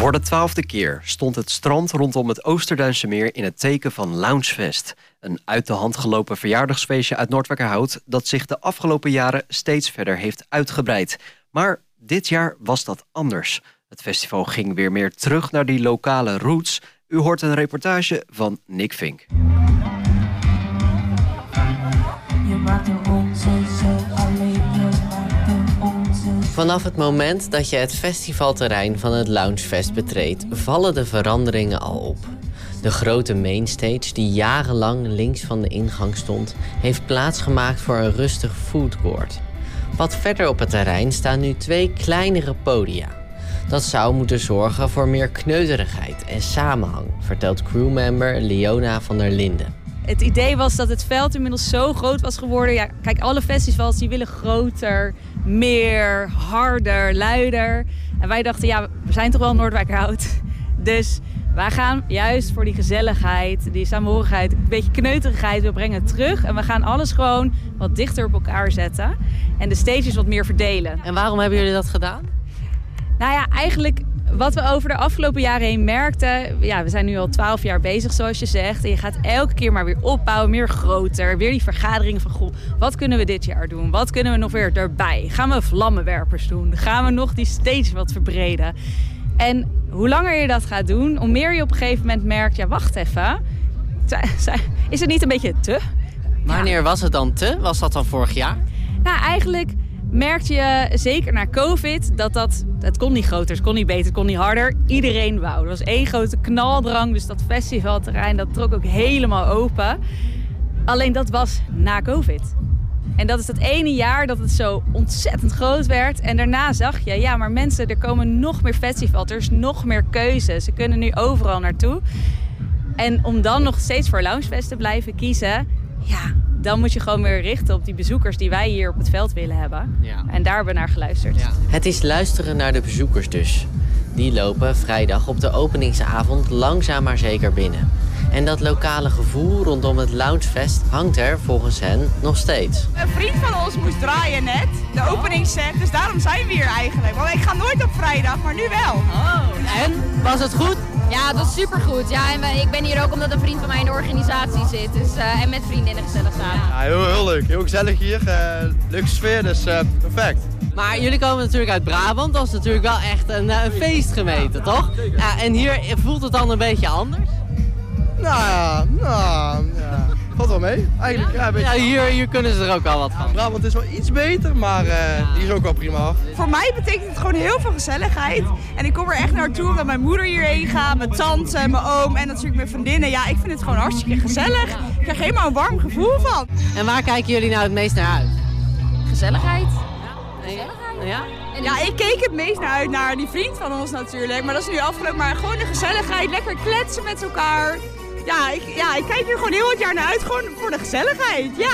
Voor de 12e keer stond het strand rondom het Oosterduinse meer in het teken van Loungefest. Een uit de hand gelopen verjaardagsfeestje uit Noordwijkerhout dat zich de afgelopen jaren steeds verder heeft uitgebreid. Maar dit jaar was dat anders. Het festival ging weer meer terug naar die lokale roots. U hoort een reportage van Nick Vink. Vanaf het moment dat je het festivalterrein van het Loungefest betreedt, vallen de veranderingen al op. De grote mainstage, die jarenlang links van de ingang stond, heeft plaatsgemaakt voor een rustig foodcourt. Wat verder op het terrein staan nu 2 kleinere podia. Dat zou moeten zorgen voor meer kneuterigheid en samenhang, vertelt crewmember Leona van der Linden. Het idee was dat het veld inmiddels zo groot was geworden. Ja, kijk, alle festivals die willen groter, meer, harder, luider. En wij dachten, ja, we zijn toch wel Noordwijkerhout. Dus wij gaan juist voor die gezelligheid, die samenhorigheid, een beetje kneuterigheid, we brengen het terug. En we gaan alles gewoon wat dichter op elkaar zetten. En de stages wat meer verdelen. En waarom hebben jullie dat gedaan? Nou ja, eigenlijk wat we over de afgelopen jaren heen merkten. Ja, we zijn nu al 12 jaar bezig, zoals je zegt. En je gaat elke keer maar weer opbouwen, meer groter. Weer die vergaderingen van, goh, wat kunnen we dit jaar doen? Wat kunnen we nog weer erbij? Gaan we vlammenwerpers doen? Gaan we nog die stage wat verbreden? En hoe langer je dat gaat doen, hoe meer je op een gegeven moment merkt, ja, wacht even. Is het niet een beetje te? Wanneer was het dan te? Was dat dan vorig jaar? Nou, eigenlijk merkte je zeker na COVID dat het kon niet groter, het kon niet beter, het kon niet harder. Iedereen wou. Er was 1 grote knaldrang, dus dat festivalterrein dat trok ook helemaal open. Alleen dat was na COVID. En dat is het ene jaar dat het zo ontzettend groot werd. En daarna zag je, ja, maar mensen, er komen nog meer festivals, er is nog meer keuze. Ze kunnen nu overal naartoe. En om dan nog steeds voor Loungefest te blijven kiezen, ja, dan moet je gewoon weer richten op die bezoekers die wij hier op het veld willen hebben. Ja. En daar hebben we naar geluisterd. Ja. Het is luisteren naar de bezoekers dus. Die lopen vrijdag op de openingsavond langzaam maar zeker binnen. En dat lokale gevoel rondom het Loungefest hangt er volgens hen nog steeds. Een vriend van ons moest draaien net, de openingsset, dus daarom zijn we hier eigenlijk. Want ik ga nooit op vrijdag, maar nu wel. Oh, en? Was het goed? Ja, het was supergoed. Ja, en ik ben hier ook omdat een vriend van mij in de organisatie zit. Dus, en met vriendinnen gezellig samen. Ja, heel leuk. Heel gezellig hier. Leuke sfeer, dus perfect. Maar jullie komen natuurlijk uit Brabant. Dat is natuurlijk wel echt een feestgemeente, toch? Ja, en hier voelt het dan een beetje anders? Nou ja. Valt wel mee. Eigenlijk, ja, hier kunnen ze er ook al wat van. Brabant is wel iets beter, maar die is ook wel prima af. Voor mij betekent het gewoon heel veel gezelligheid. En ik kom er echt naartoe omdat mijn moeder hierheen gaat, mijn tante, mijn oom en natuurlijk mijn vriendinnen. Ja, ik vind het gewoon hartstikke gezellig. Ik krijg helemaal een warm gevoel van. En waar kijken jullie nou het meest naar uit? Gezelligheid. Ja? Ja, ik keek het meest naar uit naar die vriend van ons natuurlijk. Maar dat is nu afgelopen. Maar gewoon de gezelligheid, lekker kletsen met elkaar. Ja, ik kijk hier gewoon heel het jaar naar uit, gewoon voor de gezelligheid. Ja.